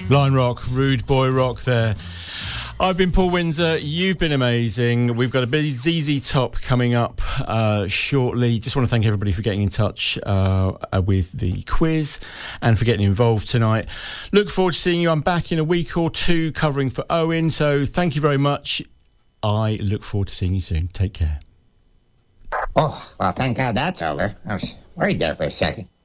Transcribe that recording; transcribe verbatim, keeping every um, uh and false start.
Line Rock, Rude Boy Rock there. I've been Paul Windsor. You've been amazing. We've got a busy Z Z Top coming up uh, shortly. Just want to thank everybody for getting in touch uh, with the quiz and for getting involved tonight. Look forward to seeing you. I'm back in a week or two covering for Owen. So thank you very much. I look forward to seeing you soon. Take care. Oh, well, thank God that's over. I was worried there for a second.